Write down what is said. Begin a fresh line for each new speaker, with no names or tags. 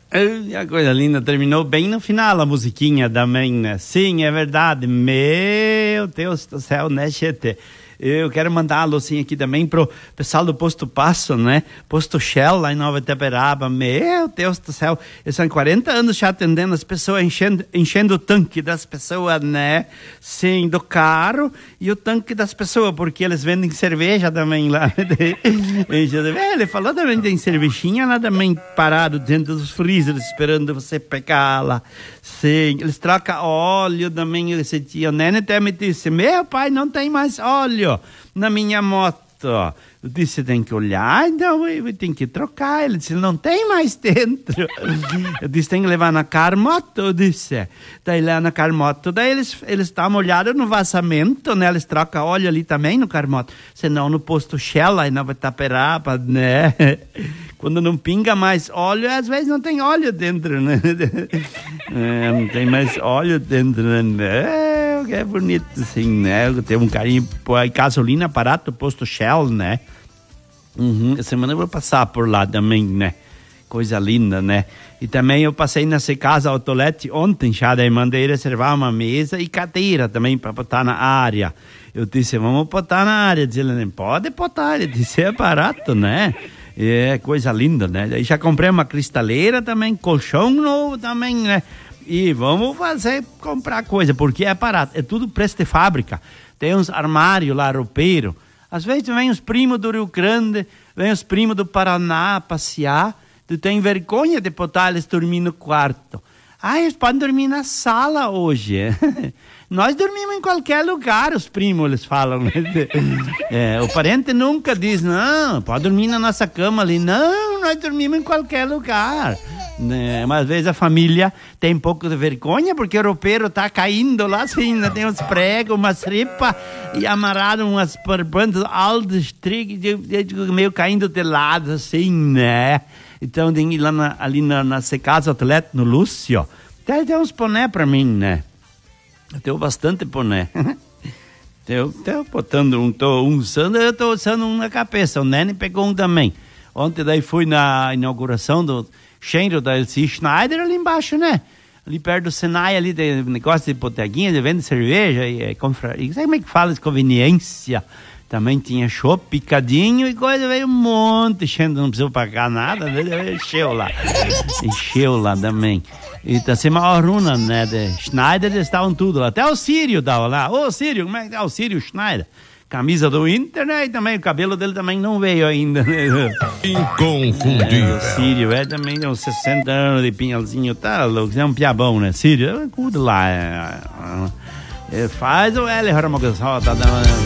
Ai, a coisa linda, terminou bem no final a musiquinha também, né? Sim, é verdade. Meu Deus do céu, né, gente? Eu quero mandar um alô aqui também pro pessoal do Posto Passo, né? Posto Shell, lá em Nova Itaperaba. Meu Deus do céu, eles são 40 anos já atendendo as pessoas, enchendo o tanque das pessoas, né? Sim, do carro e o tanque das pessoas, porque eles vendem cerveja também lá. Ele falou também, tem cervejinha lá também parado dentro dos freezers, esperando você pegar lá. Sim, eles trocam óleo também. Esse tio Nene até me disse, meu pai, não tem mais óleo na minha moto. Eu disse, tem que olhar, então tem que trocar. Ele disse, não tem mais dentro. Eu disse, tem que levar na Carmoto. Eu disse, daí lá na Carmoto, daí eles dão uma olhada no vazamento, né? Eles trocam óleo ali também no Carmoto. Senão no posto Shell lá em Nova Itaperaba, né? Quando não pinga mais óleo, às vezes não tem óleo dentro, né? Não tem mais óleo dentro, né? É bonito, assim, né? Eu tenho um carinho por gasolina barato, posto Shell, né? Essa semana eu vou passar por lá também, né? Coisa linda, né? E também eu passei nessa casa Autolete ontem já, daí mandei reservar uma mesa e cadeira também para botar na área. Eu disse, vamos botar na área. Diz ele, não pode botar. Ele disse, é barato, né? É coisa linda, né? Daí já comprei uma cristaleira também, colchão novo também, né? E vamos comprar coisa, porque é barato, é tudo preço de fábrica. Tem uns armários lá, roupeiro. Às vezes vem os primos do Rio Grande, vem os primos do Paraná passear. Tu tem vergonha de botar eles dormir no quarto. Ah, eles podem dormir na sala hoje. Nós dormimos em qualquer lugar, os primos, eles falam. O parente nunca diz, não, pode dormir na nossa cama ali. Não, nós dormimos em qualquer lugar. Mas às vezes a família tem um pouco de vergonha, porque o roupeiro tá caindo lá assim, né? Tem uns pregos, umas ripas e amarrado umas bandas altas, meio caindo de lado assim, né? Então tem lá ali na casa Atleta, no Lúcio, tem uns boné pra mim, né? Eu tenho bastante boné. Eu tô usando um na cabeça, o Nene pegou um também. Ontem daí fui na inauguração do Schenro da LC Schneider ali embaixo, né? Ali perto do Senai, ali tem negócio de boteguinha, de venda de cerveja e sabe como é que fala de conveniência? Também tinha chopp, picadinho e coisa, veio um monte, enchendo, não precisou pagar nada, encheu lá também. E tá sem maior runa, né? De Schneider, eles estavam tudo lá. Até o Sírio tava lá. Ô, Sírio, como é que tá o Sírio Schneider? Camisa do Inter, né? E também o cabelo dele também não veio ainda, né?
Inconfundível.
O Sírio também tem uns 60 anos de pinhalzinho, tá louco, é um piabão, né? Sírio, cuida lá. Faz o L, tá dando